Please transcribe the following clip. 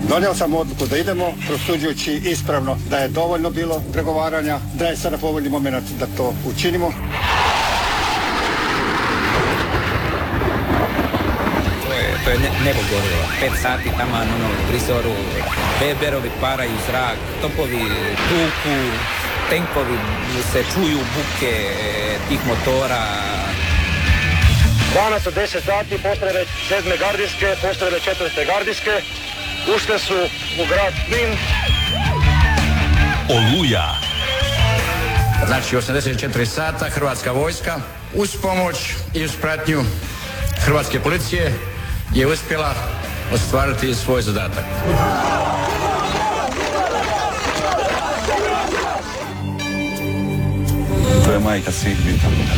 Donio sam odluku da idemo, prosuđujući ispravno da je dovoljno bilo pregovaranja, da je sada povoljni moment da to učinimo. To je nebo gorilo. 5 sati taman u prizoru, beberovi paraju zrak, topovi tuku, tenkovi se čuju buke tih motora. Danas od 10 sati postrojbe 7. gardijske, postrojbe 4. gardijske ušle su u grad Knin. Oluja. Znači 84 sata Hrvatska vojska uz pomoć i uz pratnju Hrvatske policije je uspjela ostvariti svoj zadatak. To je majka svih bitaka.